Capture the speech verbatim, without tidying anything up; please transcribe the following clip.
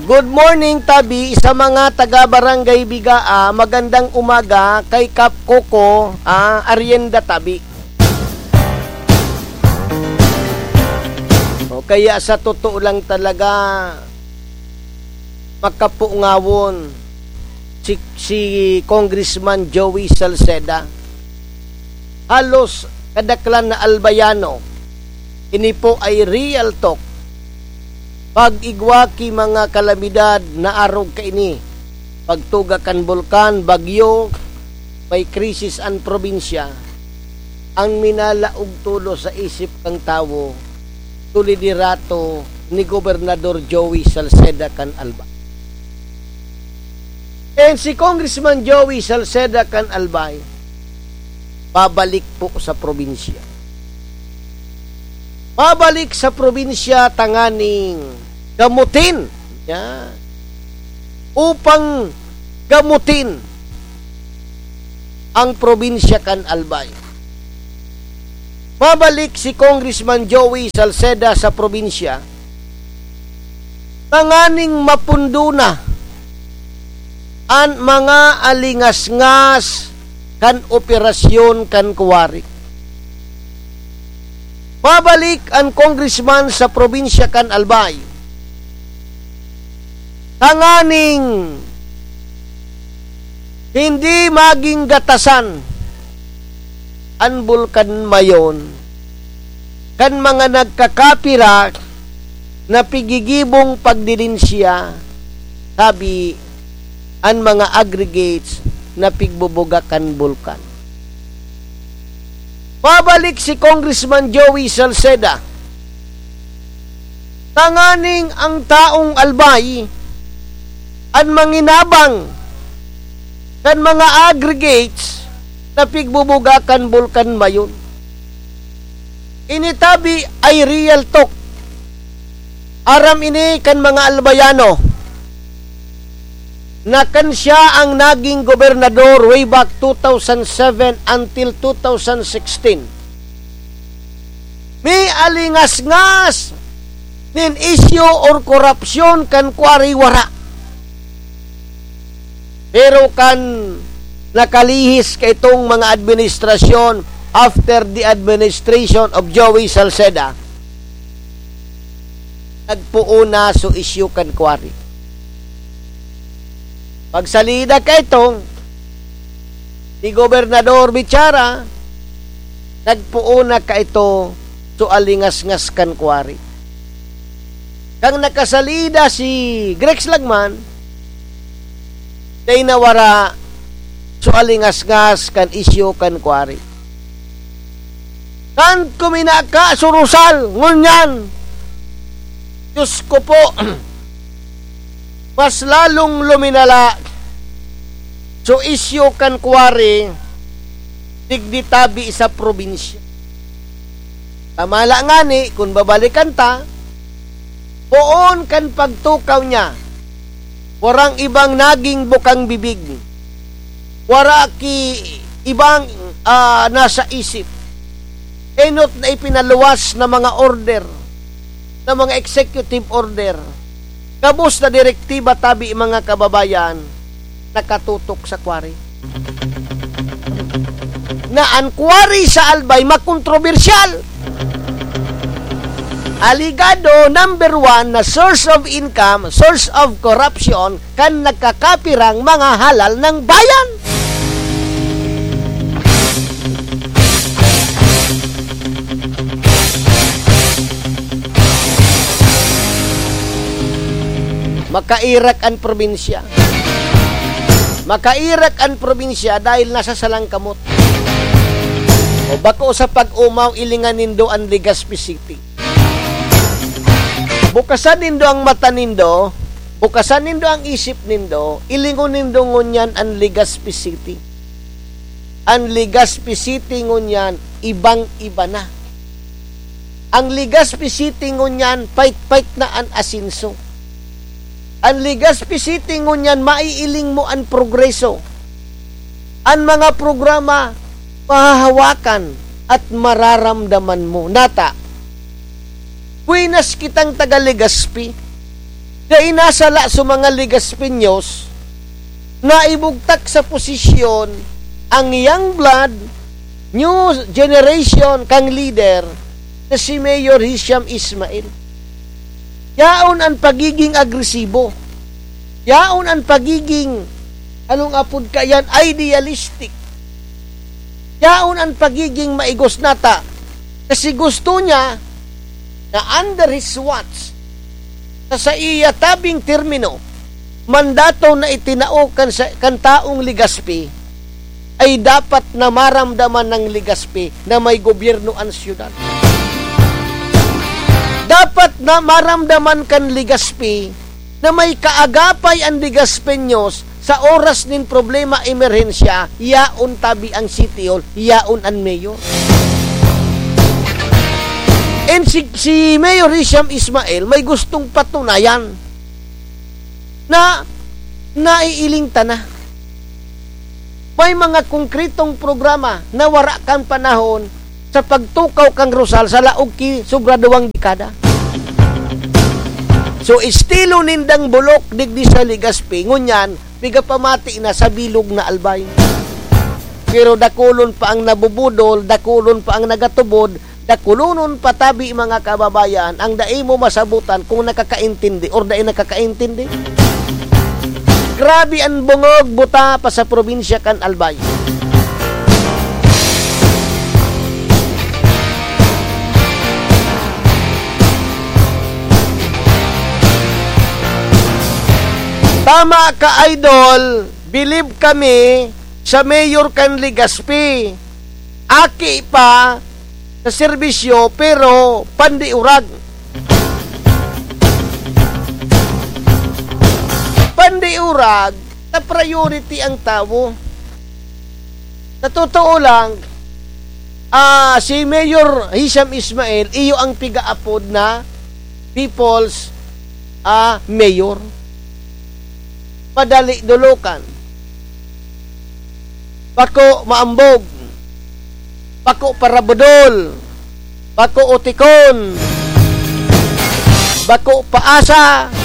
Good morning, Tabi, sa mga taga-barangay Bigaa. Magandang umaga kay Kap Coco, ah, Arienda Tabi. O, kaya sa totoo lang talaga, makapuungawon si, si Congressman Joey Salceda. Halos kadaklan na albayano. Ini po ay real talk. Pag-igwa ki mga kalamidad na arog kaini, pagtuga kan bulkan, bagyo, may krisis ang probinsya, ang minalaog tulo sa isip kang tawo, tulidirato ni Gobernador Joey Salceda kan Albay. And si Congressman Joey Salceda kan Albay, babalik po sa probinsya. Babalik sa probinsya tanganing gamutin, yeah, upang gamutin ang probinsya kan Albay. Babalik si Congressman Joey Salceda sa probinsya tanganing mapunduna ang mga alingas-ngas kan operasyon kan kuwari. Babalik ang congressman sa probinsya kan Albay tanganing hindi maging gatasan ang bulkan mayon kan mga nagkakapira na pigigibong pagdilinsya, sabi ang mga aggregates na pigbubugakan bulkan. Babalik si Congressman Joey Salceda tanganing ang taong Albay ang manginabang kan mga aggregates na pigbubugakan bulkan mayon. Initabi ay real talk. Aram ini kan mga albayano na kan siya ang naging gobernador way back two thousand seven until two thousand sixteen. May alingas-ngas nin issue or korupsyon kan kuwari-wara. Pero kan nakalihis kay itong mga administrasyon after the administration of Joey Salceda, nagpuuna so issue kan kuwari. Pagsalida ka ito, ni Gobernador Bichara, nagpuuna ka ito so alingas-ngas kan kuwari. Kang nakasalida si Grex Lagman, day nawara so alingas-ngas kan isyo kan kuwari. Kan kuminaka surusal ngunyan, Diyos ko po, mas lalong luminala so isyo kan kuwari digditabi sa probinsya. Tamala nga ni kung babalikan ta, poon kan pagtukaw niya, warang ibang naging bukang bibig, wara ki ibang uh, nasa isip, enot na ipinaluwas na mga order, na mga executive order, kabus na direktiba tabi mga kababayan, nakatutok sa kuwari. Na ang kuwari sa Albay makontrobersyal. Aligado, number one, na source of income, source of corruption, kan nagkakapirang mga halal ng bayan. Makairak ang probinsya. Makairak ang probinsya dahil nasa salangkamot. O bako sa pag-umaw, ilingan nindo ang Legazpi City. Bukasan nindo ang mata nindo, bukasan nindo ang isip nindo, ilingon nindo ngunyan ang Legazpi City. Ang Legazpi City ngunyan, ibang-iba na. Ang Legazpi City ngunyan, pait-pait na ang asinso. Ang Legazpi City ngunyan, maiiling mo ang progreso. Ang mga programa, mahahawakan at mararamdaman mo. Nata, buinas kitang taga Legazpi, na inasala sa mga Legaspeños na ibugtak sa posisyon ang young blood, new generation kang leader na si Mayor Hisham Ismail. Yaon ang pagiging agresibo. Yaon ang pagiging, anong apod ka yan, idealistic. Yaon ang pagiging maigos nata. Kasi gusto niya na under his watch, na sa iya tabing termino, mandato na itinaukan sa kantaong Legazpi, ay dapat na maramdaman ng Legazpi na may gobyerno ang siyudad. Dapat na maramdaman kan Legazpi na may kaagapay ang Legaspeños sa oras nin problema emerhensya, yaon tabi ang City Hall, yaon ang mayor. And si, si Mayor Hisham Ismail may gustong patunayan na naiiling na. May mga konkretong programa na wara kang panahon sa pagtukaw kang Rosal sa laog ki sobradawang dekada. So estilo nindang bulok digdi sa Legazpi ngunyan biga pamati na sa bilog na albay. Pero dakulon pa ang nabubudol, dakulon pa ang nagatubod, dakulunon patabi mga kababayan ang dai mo masabutan kung nakakaintindi or dai nakakaintindi. Grabe ang bungog buta pa sa probinsya kan Albay. Tama ka, idol. Believe kami sa Mayor kan Legazpi. Aki pa sa serbisyo pero pandiurag. Pandiurag na priority ang tao. Sa totoo lang, uh, si Mayor Hisham Ismail, iyo ang pigaapod na people's uh, mayor. Padali dulukan. Pako maambog. Pako parabudol. Pako utikon. Bako paasa.